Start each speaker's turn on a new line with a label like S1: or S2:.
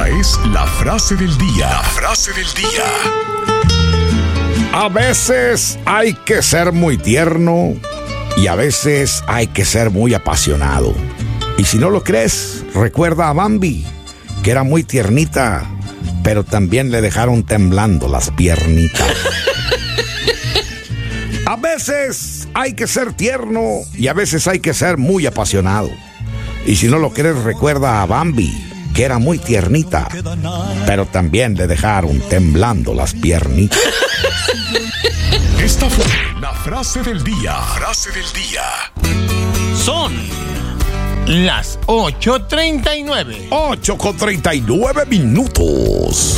S1: Esta es la frase del día. La frase del día.
S2: A veces hay que ser muy tierno y a veces hay que ser muy apasionado. Y si no lo crees, recuerda a Bambi, que era muy tiernita, pero también le dejaron temblando las piernitas. A veces hay que ser tierno y a veces hay que ser muy apasionado. Y si no lo crees, recuerda a Bambi, que era muy tiernita, pero también le dejaron temblando las piernitas.
S1: Esta fue la frase del día. Frase del día.
S3: Son las 8:39.
S2: 8:39 minutos.